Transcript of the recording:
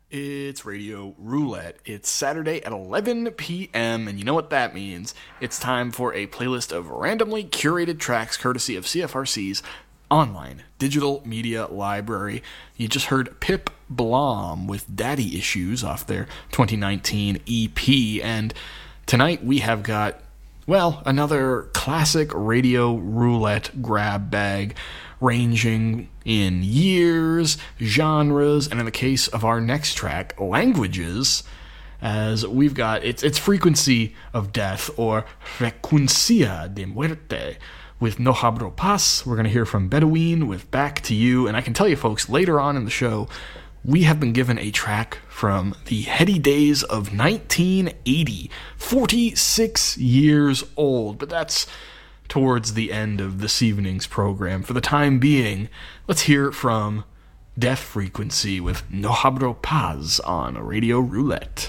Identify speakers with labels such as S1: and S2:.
S1: It's Radio Roulette. It's Saturday at 11 p.m., and you know what that means. It's time for a playlist of randomly curated tracks courtesy of CFRC's online digital media library. You just heard Pip Blom with Daddy Issues off their 2019 EP, and tonight we have got, well, another classic Radio Roulette grab bag, ranging in years, genres, and in the case of our next track, languages, as we've got its frequency of death, or frecuencia de muerte, with No Habro Paz. We're going to hear from Bedouin with Back to You, and I can tell you folks, later on in the show, we have been given a track from the heady days of 1980, 46 years old, but that's towards the end of this evening's program. For the time being, let's hear from Death Frequency with No Habro Paz on Radio Roulette.